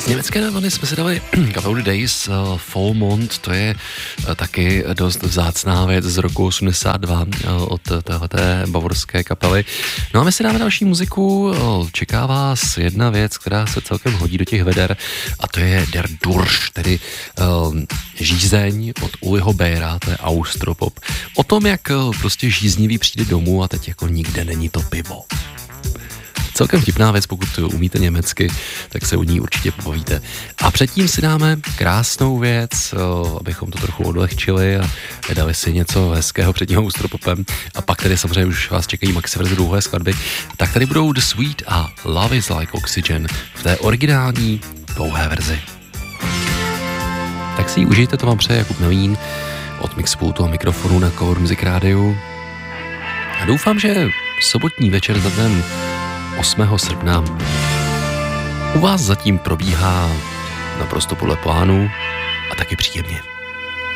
Z německé noviny jsme si dali Cloudy Days, Full Mond, to je taky dost vzácná věc z roku 82 od téhleté bavorské kapely. No a my si dáme další muziku, čeká vás jedna věc, která se celkem hodí do těch veder a to je Der Dursch, tedy žízeň od Uliho Bejra, to je austropop. O tom, jak prostě žíznivý přijde domů a teď jako nikde není to pivo. Celkem vtipná věc, pokud umíte německy, tak se o ní určitě pobavíte. A předtím si dáme krásnou věc, abychom to trochu odlehčili a dali si něco hezkého před tím austropopem. A pak tady samozřejmě už vás čekají maxi verze dlouhé skladby. Tak tady budou The Sweet a Love is Like Oxygen v té originální dlouhé verzi. Tak si ji užijte, to vám přeje Jakub Novín od Mixpultu a mikrofonu na Cover Music Rádiu. A doufám, že sobotní večer za den 8. srpna u vás zatím probíhá naprosto podle plánu a taky příjemně.